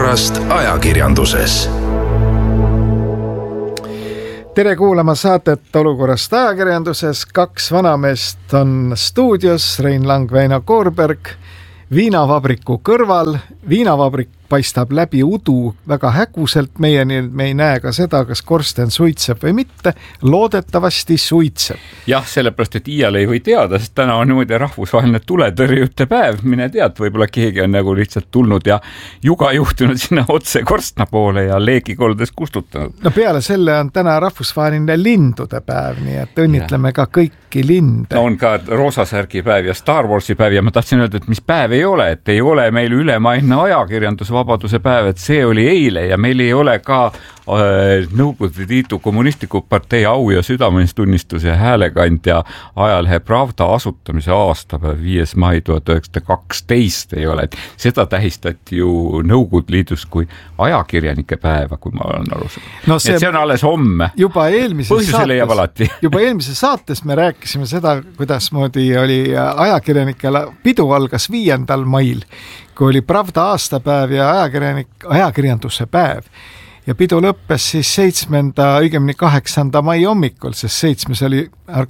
olukorrast ajakirjanduses. Tere kuulama saadet Olukorrast ajakirjanduses. Kaks vanameest on stuudios, Rein Lang, Väino Koorberg, viinavabriku kõrval. Viinavabrik paistab läbi udu väga häguselt meieni, me ei näe ka seda, kas korsten suitseb või mitte. Loodetavasti suitseb. Jah, sellepärast, et iial ei või teada, sest täna on niimoodi rahvusvaheline tuletõrjute päev. Mine tead, võib-olla keegi on nagu lihtsalt tulnud ja juga juhtunud sinna otse korstna poole ja leegikoldes kustutanud. No peale selle on täna rahvusvaheline lindude päev, nii et õnnitleme ka kõiki linde. No on ka roosasärgi päev ja Star Warsi päev ja ma tahtsin öelda, et mis päev ei ole, et ei ole meil ülemaailmne ajakirjandusvabaduse päev, et see oli eile ja meil ei ole ka Nõukogude Liidu Kommunistliku partei au ja südametunnistuse häälekandja ajalehe Pravda asutamise aastapäev 5. mai 1912 ei ole. Seda tähistati ju Nõukogude Liidus kui ajakirjanike päeva, kui ma olen aru saanud. No see on alles homme. Juba eelmises saates me rääkisime seda, kuidas moodi oli ajakirjanikele pidu algas 5. mail, kui oli Pravda aastapäev ja ajakirjanduse päev. Ja pidu lõppes siis 7., õigemini 8. mai hommikul, sest 7. oli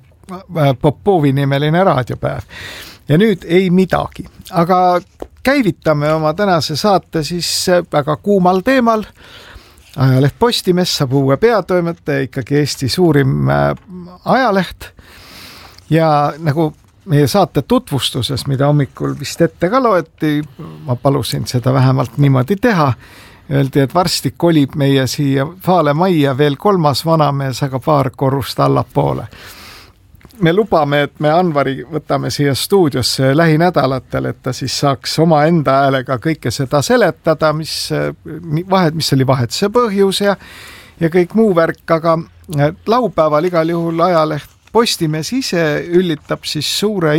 Popovi nimeline raadiopäev. Ja nüüd ei midagi. Aga käivitame oma tänase saate siis väga kuumal teemal. Ajaleht Postimees saab uue peatoimetaja, ikkagi Eesti suurim ajaleht. Ja nagu meie saate tutvustuses, mida hommikul vist ette ka loeti, ma palusin seda vähemalt niimoodi teha, öeldi, et varsti kolib meie siia Vaale majja veel 3. vanamees, aga paar korrust allapoole. Me lubame, et me Anvari võtame siia stuudiosse lähinädalatel, et ta siis saaks oma enda häälega kõike seda seletada, mis oli vahetuse põhjus ja kõik muu värk, aga laupäeval igal juhul ajaleht Postimees ise üllitab siis suure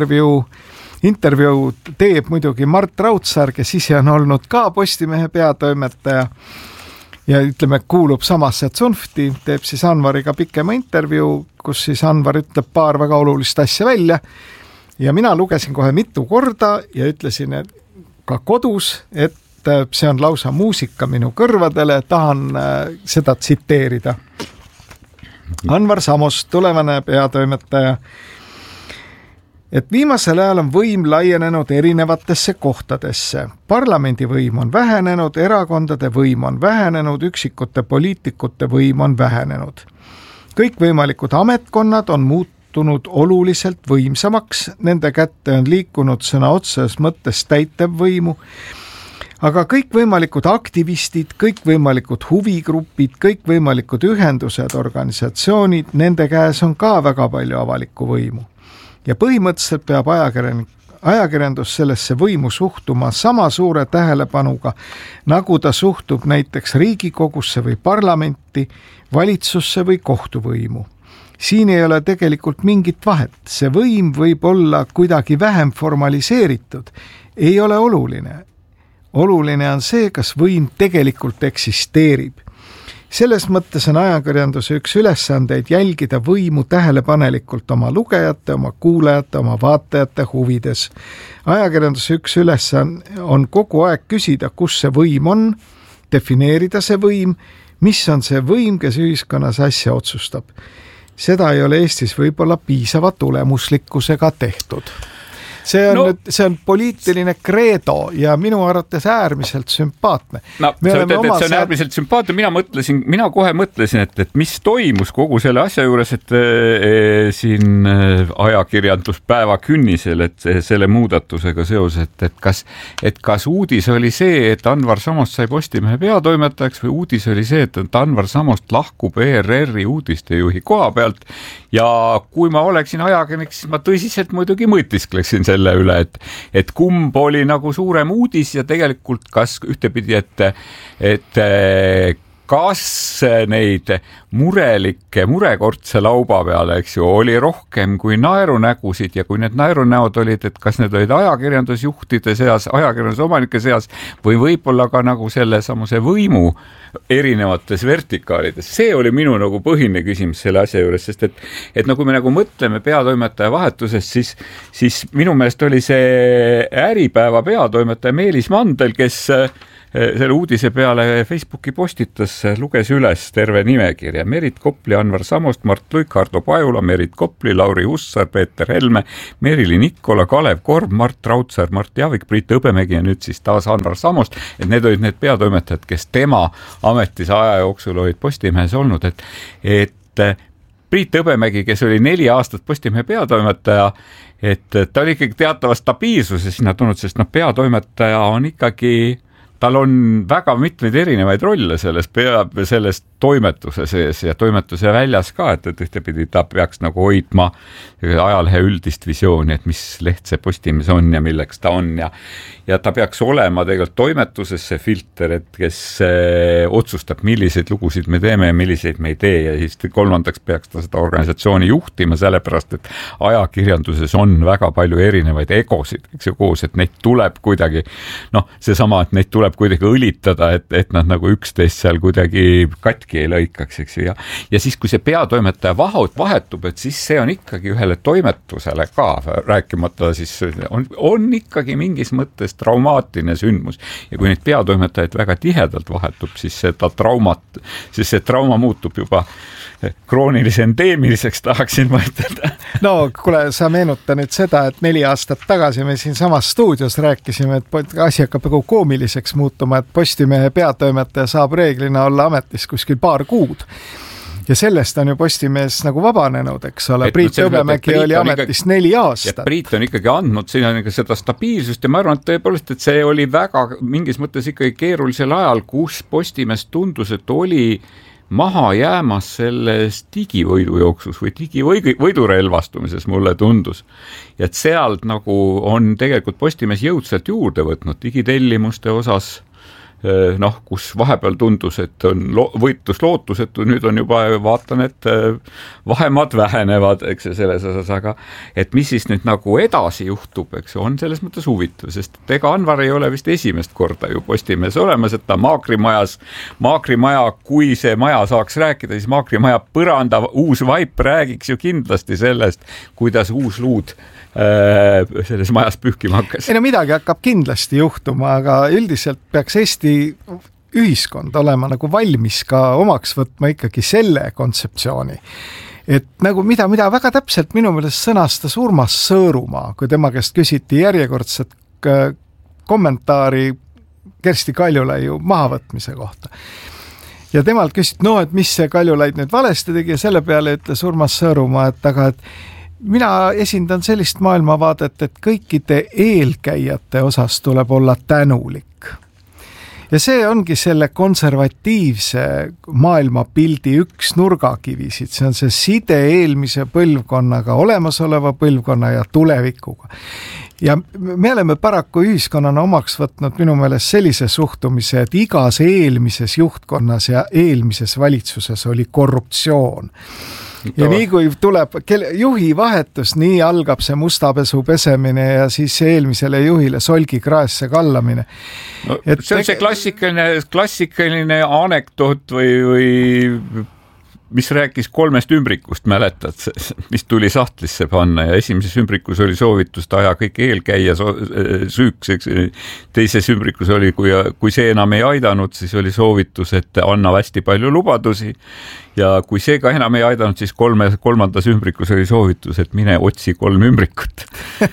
intervjuu teeb muidugi Mart Raudsaar, kes ise on olnud ka Postimehe peatoimetaja ja ütleme, kuulub samasse tsunfti, teeb siis Anvariga pikema intervjuu, kus siis Anvar ütleb paar väga olulist asja välja ja mina lugesin kohe mitu korda ja ütlesin et ka kodus, et see on lausa muusika minu kõrvadele, tahan seda tsiteerida. Anvar Samost, tulevane peatoimetaja, et viimasel ajal on võim laienenud erinevatesse kohtadesse. Parlamendi võim on vähenenud, erakondade võim on vähenenud, üksikute poliitikute võim on vähenenud. Kõikvõimalikud ametkonnad on muutunud oluliselt võimsamaks, nende kätte on liikunud sõna otseses mõttes täitevvõimu, aga kõikvõimalikud aktivistid, kõikvõimalikud huvigrupid, kõikvõimalikud ühendused, organisatsioonid, nende käes on ka väga palju avalikku võimu. Ja põhimõtteliselt peab ajakirjandus sellesse võimu suhtuma sama suure tähelepanuga, nagu ta suhtub näiteks Riigikogusse või parlamenti, valitsusse või kohtuvõimu. Siin ei ole tegelikult mingit vahet. See võim võib olla kuidagi vähem formaliseeritud. Ei ole oluline. Oluline on see, kas võim tegelikult eksisteerib. Selles mõttes on ajakirjanduse üks ülesandeid jälgida võimu tähelepanelikult oma lugejate, oma kuulajate, oma vaatajate huvides. Ajakirjanduse üks ülesanne on kogu aeg küsida, kus see võim on, defineerida see võim, mis on see võim, kes ühiskonnas asja otsustab. Seda ei ole Eestis võib-olla piisava tulemuslikkusega tehtud. See on poliitiline kreedo ja minu arvates äärmiselt sümpaatne. No, see on äärmiselt sümpaatne. Mina kohe mõtlesin, et mis toimus kogu selle asja juures, et siin ajakirjanduspäeva künnisel, et selle muudatusega seoses, et kas uudis oli see, et Anvar Samost sai Postimehe peatoimetajaks või uudis oli see, et Anvar Samost lahkub ERR-i uudistejuhi koha pealt ja kui ma oleksin ajakirjanik, siis ma tõsiselt muidugi mõtiskleksin selle üle, et kumb oli nagu suurem uudis ja tegelikult kas ühtepidi, et kas neid murekortse lauba peale, eks ju, oli rohkem kui naerunägusid ja kui need naerunäod olid, et kas need olid ajakirjandusjuhtide seas, ajakirjandusomanike seas või võib-olla ka nagu selle samuse võimu erinevates vertikaalides. See oli minu nagu põhine küsimus selle asja juures, sest et nagu me nagu mõtleme peatoimetaja vahetusest, siis minu meelest oli see Äripäeva peatoimetaja Meelis Mandel, kes selle uudise peale Facebooki postitas, luges üles terve nimekirja. Merit Kopli, Anvar Samost, Mart Luik, Hardo Pajula, Merit Kopli, Lauri Hussar, Peeter Helme, Merili Nikola, Kalev Korb, Mart Raudsaar, Mart Javik, Priit Hõbemägi ja nüüd siis taas Anvar Samost. Et need olid need peatoimetajad, kes tema ametis aja jooksul olid Postimehes olnud, et Priit Hõbemägi, kes oli 4 aastat Postimehe peatoimetaja, et ta oli ikkagi teatava stabiilsuse sinna tulnud, sest peatoimetaja on ikkagi, tal on väga mitmeid erinevaid rolle selles toimetuse sees ja toimetuse väljas ka, et ühtepidi ta peaks nagu hoidma ajalehe üldist visiooni, et mis leht see Postimees on ja milleks ta on ja ta peaks olema tegelikult toimetuses see filter, et kes otsustab, milliseid lugusid me teeme ja milliseid me ei tee ja siis kolmandaks peaks ta seda organisatsiooni juhtima, sellepärast et ajakirjanduses on väga palju erinevaid egosid, eks ju, koos, et neid tuleb kuidagi, seesama, et neid tuleb kuidagi õlitada, et nad nagu üksteist seal kuidagi katki ei lõikaks, eks ju, ja siis, kui see peatoimetaja vahetub, et siis see on ikkagi ühele toimetusele ka, rääkimata siis on ikkagi mingis mõttes traumaatiline sündmus ja kui neid peatoimetajaid väga tihedalt vahetub, siis see trauma muutub juba kroonilise endeemiliseks, tahaksin ma ütelda. No kuule, sa meenuta nüüd seda, et 4 aastat tagasi me siin samas stuudios rääkisime, et asi hakkab nagu koomiliseks muutuma, et Postimehe peatoimetaja saab reeglina olla ametis kuskil paar kuud. Ja sellest on ju Postimees nagu vabanenud, eks ole. Priit Hõbemägi oli ametis 4 aastat. Ja Priit on ikkagi andnud sinna seda stabiilsust ja ma arvan, et tõepoolest, et see oli väga mingis mõttes ikkagi keerulisel ajal, kus Postimees tundus, et oli maha jäämas selles digivõidujooksus või digivõidurelvastumises, mulle tundus. Ja et sealt nagu on tegelikult Postimees jõudsalt juurde võtnud digitellimuste osas, kus vahepeal tundus, et on võitlus lootusetu, nüüd on juba, vaatan, et vahemad vähenevad, eks selles osas, aga et mis siis nüüd nagu edasi juhtub, eks on selles mõttes huvitav, sest ega Anvar ei ole vist esimest korda ju Postimees olemas, et ta Maakrimaja, kui see maja saaks rääkida, siis Maakrimaja põranda uus vaip räägiks ju kindlasti sellest, kuidas uus luud selles majas pühkima hakkas. Ei no midagi hakkab kindlasti juhtuma, aga üldiselt peaks Eesti ühiskond olema nagu valmis ka omaks võtma ikkagi selle kontseptsiooni. Et nagu mida väga täpselt minu meelest sõnastas Urmas Sõõrumaa, kui tema käest küsiti järjekordset kommentaari Kersti Kaljulaiu mahavõtmise kohta. Ja temalt küsiti, et mis see Kaljulaid nüüd valesti tegi ja selle peale ütles Urmas Sõõrumaa, et mina esindan sellist maailmavaadet, et kõikide eelkäijate osas tuleb olla tänulik. Ja see ongi selle konservatiivse maailmapildi üks nurgakivisid. See on see side eelmise põlvkonnaga, olemasoleva põlvkonna ja tulevikuga. Ja me oleme paraku ühiskonnana omaks võtnud minu meelest sellise suhtumise, et igas eelmises juhtkonnas ja eelmises valitsuses oli korruptsioon. Ja nii kui tuleb juhi vahetus, nii algab see mustapesu pesemine ja siis eelmisele juhile solgi kraesse kallamine. See on see klassikaline anekdoot või mis rääkis 3 ümbrikust, mäletad, mis tuli sahtlisse panna ja esimeses ümbrikus oli soovitus aja kõik eelkäija süüks, teises ümbrikus oli, kui see enam ei aidanud, siis oli soovitus, et anna hästi palju lubadusi ja kui see ka enam ei aidanud, siis kolmandas ümbrikus oli soovitus, et mine otsi 3 ümbrikut.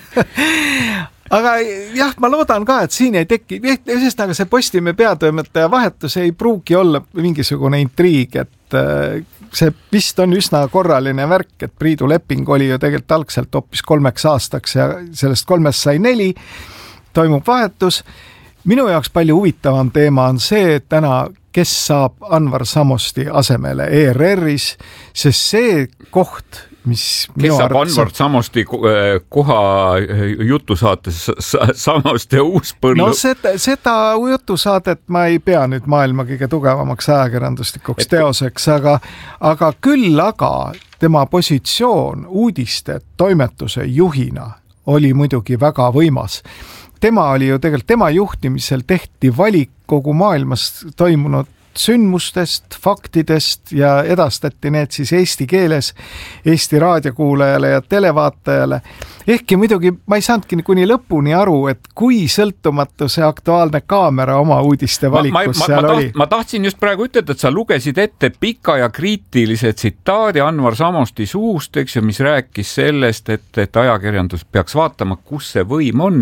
Aga jah, ma loodan ka, et siin ei teki, sest see Postimehe peatoimetaja vahetus ei pruugi olla mingisugune intriig, et see vist on üsna korraline värk, et Priidu leping oli ju tegelikult algselt hoopis 3 aastaks ja sellest 3 sai 4, toimub vahetus. Minu jaoks palju huvitavam teema on see, et täna kes saab Anvar Samosti asemele ERR-is, sest see koht, mis kes saab Anvar Samosti koha jutusaates Samoste Uuspõllu? No seda jutusaadet ma ei pea nüüd maailma kõige tugevamaks ajakirjanduslikuks teoseks, aga küll tema positsioon uudiste toimetuse juhina oli muidugi väga võimas. Tema oli ju tegelikult, tema juhtimisel tehti valik kogu maailmas toimunud sündmustest, faktidest ja edastati need siis eesti keeles Eesti raadiokuulajale ja televaatajale. Ehkki muidugi ma ei saanudki kuni lõpuni aru, et kui sõltumatu see Aktuaalne Kaamera oma uudiste valikus seal oli. Ma tahtsin just praegu ütelda, et sa lugesid ette pika ja kriitilise tsitaadi Anvar Samosti suust, eks ju, mis rääkis sellest, et ajakirjandus peaks vaatama, kus see võim on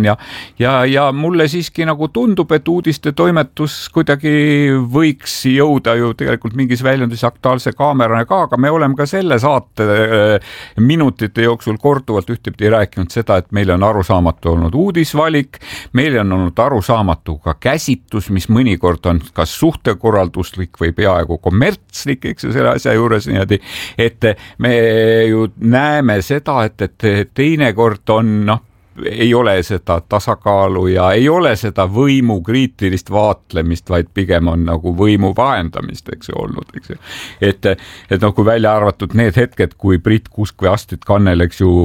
ja mulle siiski nagu tundub, et uudiste toimetus kuidagi võiks jõuda ju tegelikult mingis väljundis Aktuaalse Kaamerana ka, aga me oleme ka selle saate minutite jooksul korduvalt ühtepidi rääkinud seda, et meil on arusaamatu olnud uudisvalik, meil on olnud arusaamatu ka käsitus, mis mõnikord on kas suhtekorralduslik või peaaegu kommertslik, eks ju, selle asja juures niimoodi, et me ju näeme seda, et teinekord on, ei ole seda tasakaalu ja ei ole seda võimu kriitilist vaatlemist, vaid pigem on nagu võimu vahendamist, eks ju, olnud, eks ju. Et kui välja arvatud need hetked, kui Priit Kusk või Astrid Kannel, eks ju,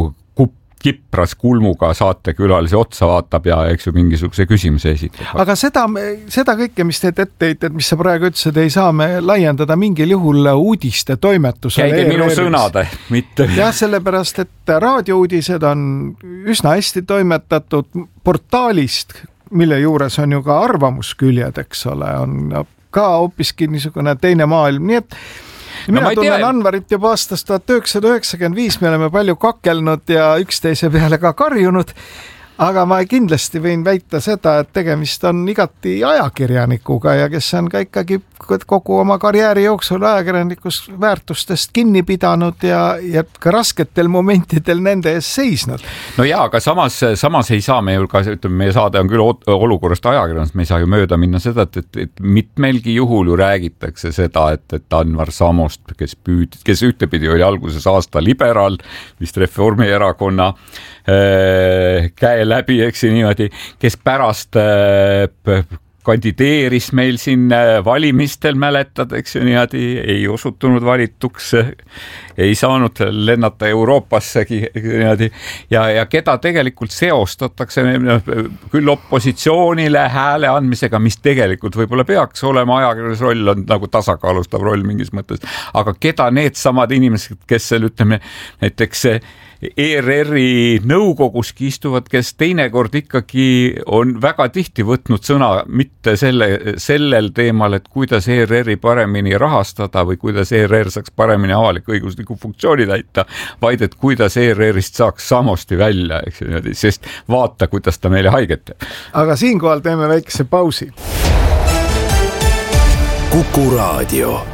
kipras kulmuga saatekülalise otsa vaatab ja eks ju mingisuguse küsimuse esitab. Aga seda kõike, mis teed etteheited, mis sa praegu ütlesid, ei saa me laiendada mingil juhul uudiste toimetusele. Käige minu sõnade, mitte. Jah, sellepärast, et raadiouudised on üsna hästi toimetatud portaalist, mille juures on ju ka arvamusküljed, eks ole, on ka hoopiski niisugune teine maailm, nii et mina tunnen Anvarit juba aastast 1995, me oleme palju kakelnud ja üksteise peale ka karjunud, aga ma kindlasti võin väita seda, et tegemist on igati ajakirjanikuga ja kes on ka ikkagi kogu oma karjääri jooksul ajakirjanikus väärtustest kinni pidanud ja ka rasketel momentidel nende ees seisnud. No jaa, aga samas ei saa me ju ka, ütleme, meie saade on küll olukorrast ajakirjandust, me ei saa ju mööda minna seda, et mitmelgi juhul ju räägitakse seda, et Anvar Samost, kes ühtepidi oli alguses aasta liberaal, vist Reformierakonna käe läbi, eks niimoodi, kes pärast kandideeris meil siin valimistel, mäletad, eks ju, niimoodi, ei osutunud valituks, ei saanud lennata Euroopassegi niimoodi ja keda tegelikult seostatakse küll opositsioonile hääle andmisega, mis tegelikult võib-olla peaks olema, ajakirjanduse roll on nagu tasakaalustav roll mingis mõttes, aga keda need samad inimesed, kes seal, ütleme, näiteks ERR-i nõukoguski istuvad, kes teinekord ikkagi on väga tihti võtnud sõna mitte sellel teemal, et kuidas ERR-i paremini rahastada või kuidas ERR saaks paremini avalik-õigusliku funktsiooni täita, vaid et kuidas ERR-ist saaks Samosti välja, eks ju, sest vaata, kuidas ta meile haiget teeb. Aga siinkohal teeme väikese pausi. Kuku Raadio.